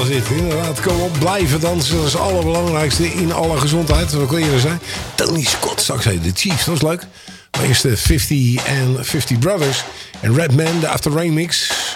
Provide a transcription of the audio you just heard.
was dit. Inderdaad, kom op, blijven dansen. Dat is het allerbelangrijkste in alle gezondheid. Wat ik al eerder zei. Tony Scott, straks heet de Chiefs, dat was leuk. Maar eerst de 50 and 50 Brothers. En Redman, de After Rain mix.